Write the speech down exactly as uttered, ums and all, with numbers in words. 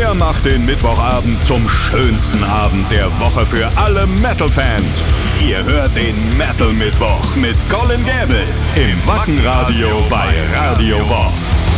Er macht den Mittwochabend zum schönsten Abend der Woche für alle Metal-Fans. Ihr hört den Metal Mittwoch mit Colin Gäbel im Wackenradio bei Radio Bob.